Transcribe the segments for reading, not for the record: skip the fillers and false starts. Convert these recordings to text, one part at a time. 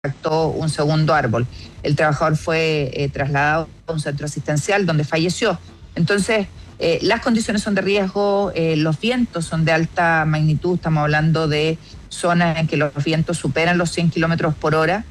impactó un segundo árbol. El trabajador fue trasladado a un centro asistencial donde falleció. Entonces, las condiciones son de riesgo, los vientos son de alta magnitud, estamos hablando de zonas en que los vientos superan los 100 kilómetros por hora,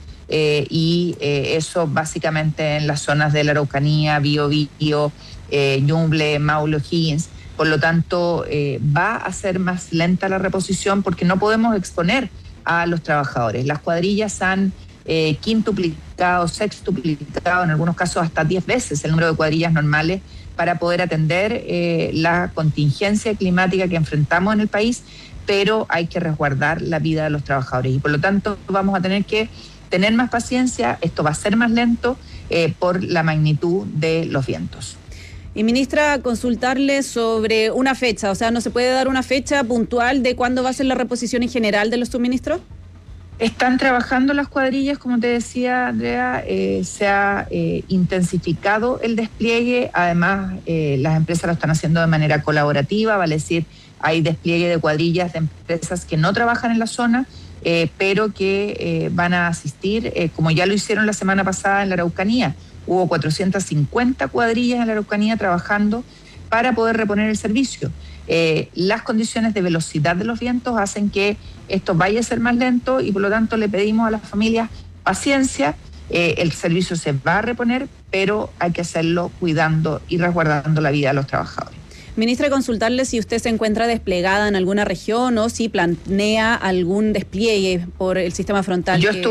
y eso básicamente en las zonas de la Araucanía, Biobío, Ñuble, Maule, O'Higgins. Por lo tanto, va a ser más lenta la reposición porque no podemos exponer a los trabajadores. Las cuadrillas han quintuplicado, sextuplicado, en algunos casos hasta 10 veces el número de cuadrillas normales para poder atender la contingencia climática que enfrentamos en el país, pero hay que resguardar la vida de los trabajadores y por lo tanto vamos a tener que tener más paciencia. Esto va a ser más lento por la magnitud de los vientos. Y ministra, consultarle sobre una fecha, o sea, ¿no se puede dar una fecha puntual de cuándo va a ser la reposición en general de los suministros? Están trabajando las cuadrillas, como te decía, Andrea, se ha intensificado el despliegue, además las empresas lo están haciendo de manera colaborativa, vale decir, hay despliegue de cuadrillas de empresas que no trabajan en la zona, pero que van a asistir, como ya lo hicieron la semana pasada en la Araucanía. Hubo 450 cuadrillas en la Araucanía trabajando para poder reponer el servicio. Las condiciones de velocidad de los vientos hacen que esto vaya a ser más lento y por lo tanto le pedimos a las familias paciencia. El servicio se va a reponer, pero hay que hacerlo cuidando y resguardando la vida de los trabajadores. Ministra, consultarle si usted se encuentra desplegada en alguna región o si planea algún despliegue por el sistema frontal. Yo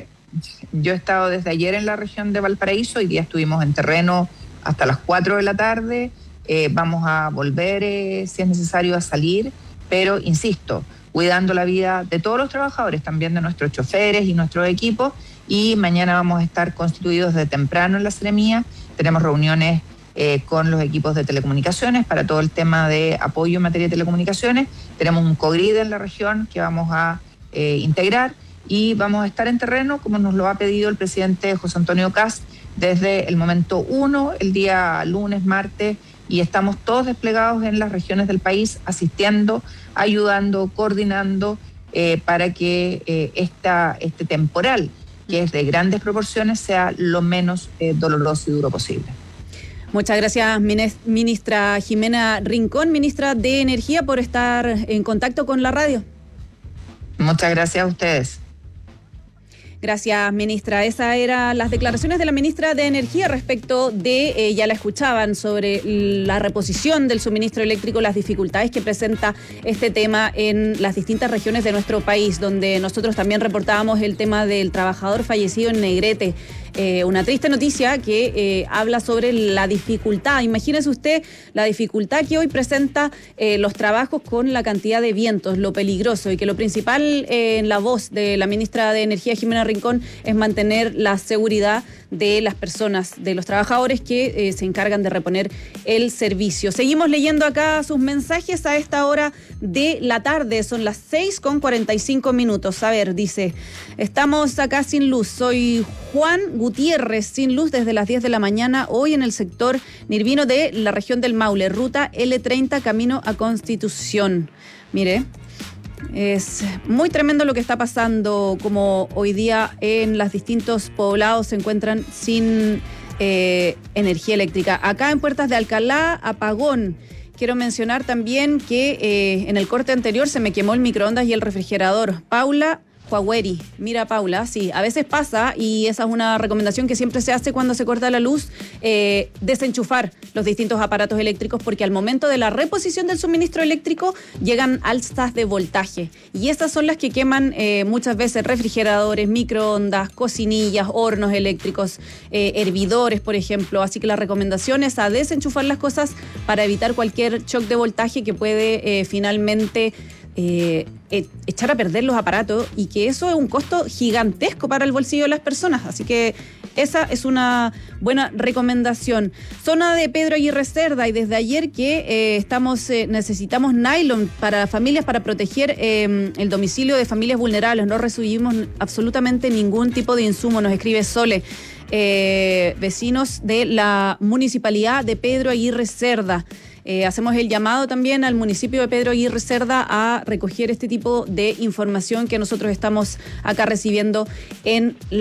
he estado desde ayer en la región de Valparaíso, hoy día estuvimos en terreno hasta las 4 de la tarde, vamos a volver si es necesario a salir, pero insisto, cuidando la vida de todos los trabajadores, también de nuestros choferes y nuestros equipos, y mañana vamos a estar constituidos de temprano en la Seremía, tenemos reuniones con los equipos de telecomunicaciones para todo el tema de apoyo en materia de telecomunicaciones, tenemos un COGRID en la región que vamos a integrar, y vamos a estar en terreno como nos lo ha pedido el presidente José Antonio Kast desde el momento 1, el día lunes, martes, y estamos todos desplegados en las regiones del país, asistiendo, ayudando, coordinando para que este temporal, que es de grandes proporciones, sea lo menos doloroso y duro posible. Muchas gracias, ministra Jimena Rincón, ministra de Energía, por estar en contacto con la radio. Muchas gracias a ustedes. Gracias, ministra. Esas eran las declaraciones de la ministra de Energía respecto de, ya la escuchaban, sobre la reposición del suministro eléctrico, las dificultades que presenta este tema en las distintas regiones de nuestro país, donde nosotros también reportábamos el tema del trabajador fallecido en Negrete. Una triste noticia que habla sobre la dificultad. Imagínese usted la dificultad que hoy presenta los trabajos con la cantidad de vientos, lo peligroso, y que lo principal en la voz de la ministra de Energía, Jimena Rincón, es mantener la seguridad de las personas, de los trabajadores que se encargan de reponer el servicio. Seguimos leyendo acá sus mensajes a esta hora de la tarde, son las 6:45. A ver, dice, estamos acá sin luz, soy Juan Gutiérrez, sin luz desde las 10 de la mañana, hoy en el sector Nirvino de la región del Maule, ruta L30, camino a Constitución. Mire, es muy tremendo lo que está pasando, como hoy día en los distintos poblados se encuentran sin energía eléctrica. Acá en Puertas de Alcalá, apagón. Quiero mencionar también que en el corte anterior se me quemó el microondas y el refrigerador. Paula Huaweri. Mira, Paula, sí, a veces pasa, y esa es una recomendación que siempre se hace cuando se corta la luz, desenchufar los distintos aparatos eléctricos, porque al momento de la reposición del suministro eléctrico llegan altas de voltaje, y esas son las que queman muchas veces refrigeradores, microondas, cocinillas, hornos eléctricos, hervidores, por ejemplo. Así que la recomendación es a desenchufar las cosas para evitar cualquier shock de voltaje que puede finalmente echar a perder los aparatos, y que eso es un costo gigantesco para el bolsillo de las personas. Así que esa es una buena recomendación. Zona de Pedro Aguirre Cerda, y desde ayer que necesitamos nylon para familias, para proteger el domicilio de familias vulnerables. No recibimos absolutamente ningún tipo de insumo, nos escribe Sole. Vecinos de la municipalidad de Pedro Aguirre Cerda. hacemos el llamado también al municipio de Pedro Aguirre Cerda a recoger este tipo de información que nosotros estamos acá recibiendo en